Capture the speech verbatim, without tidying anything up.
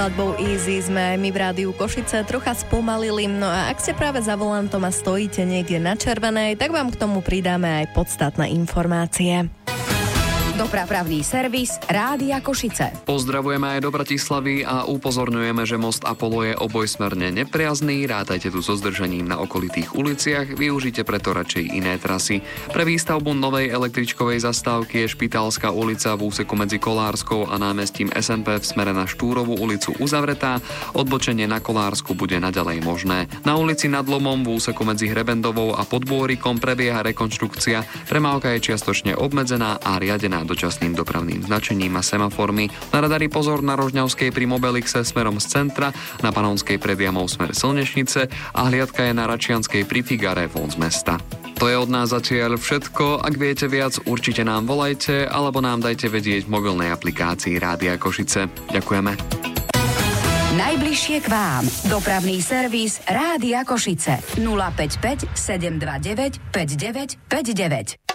Skladbou Easy sme aj my v Rádiu Košice trocha spomalili, no a ak ste práve za volantom a stojíte niekde na červenej, tak vám k tomu pridáme aj podstatné informácie. Dopravný servis Rádia Košice. Pozdravujeme aj do Bratislavy a upozorňujeme, že most Apollo je obojsmerne nepriazný, rátajte tu so zdržaním na okolitých uliciach, využite preto radšej iné trasy. Pre výstavbu novej električkovej zastávky je Špitálska ulica v úseku medzi Kolárskou a námestím es en pé v smere na Štúrovú ulicu uzavretá, odbočenie na Kolársku bude naďalej možné. Na ulici Nad Lomom v úseku medzi Hrebendovou a Podbôrikom prebieha rekonštrukcia, premávka je čiastočne obmedzená a riadená dočasným dopravným značením a semaformy. Na radari pozor na Rožňavskej pri Mobelixe smerom z centra, na Panonskej pred jamou smer Slnešnice a hliadka je na Račianskej pri Figare von z mesta. To je od nás zatiaľ všetko. Ak viete viac, určite nám volajte alebo nám dajte vedieť v mobilnej aplikácii Rádia Košice. Ďakujeme. Najbližšie k vám. Dopravný servis Rádia Košice. nula päť päť sedem dva deväť päť deväť päť deväť.